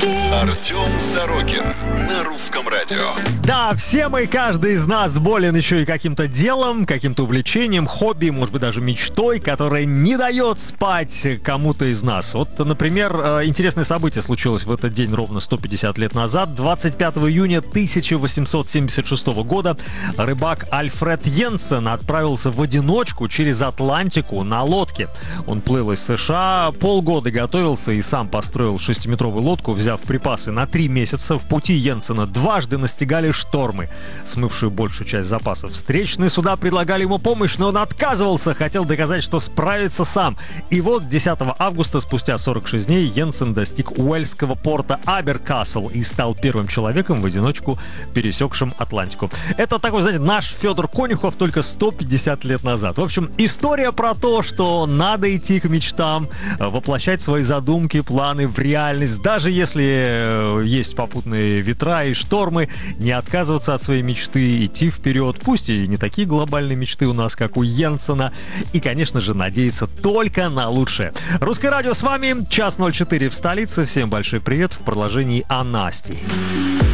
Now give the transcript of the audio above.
Артем Сорокин на Русском радио. Да, все мы, каждый из нас болен еще и каким-то делом, каким-то увлечением, хобби, может быть, даже мечтой, которая не дает спать кому-то из нас. Вот, например, интересное событие случилось в этот день ровно 150 лет назад. 25 июня 1876 года рыбак Альфред Йенсен отправился в одиночку через Атлантику на лодке. Он плыл из США, полгода готовился и сам построил 6-метровую лодку, взяв припасы на 3 месяца. В пути Йенсена дважды настигали штормы, смывшие большую часть запасов. Встречные суда предлагали ему помощь, но он отказывался, хотел доказать, что справится сам. И вот 10 августа, спустя 46 дней, Йенсен достиг уэльского порта Аберкасл и стал первым человеком в одиночку, пересекшим Атлантику. Это такой, знаете, наш Федор Конюхов, только 150 лет назад. В общем, история про то, что надо идти к мечтам, воплощать свои задумки, планы в реальность, даже если есть попутные ветра и штормы, не отказываться от своей мечты, идти вперед, пусть и не такие глобальные мечты у нас, как у Йенсена, и, конечно же, надеяться только на лучшее. Русское радио с вами, час 04 в столице. Всем большой привет в продолжении о Насти.